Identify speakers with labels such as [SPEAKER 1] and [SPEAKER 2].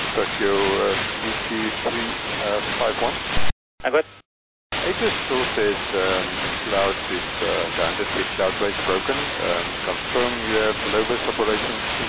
[SPEAKER 1] Tokyo VQ351.
[SPEAKER 2] I got.
[SPEAKER 1] Aegis still says cloud is grounded, the cloud base broken. Confirm you have low bus operations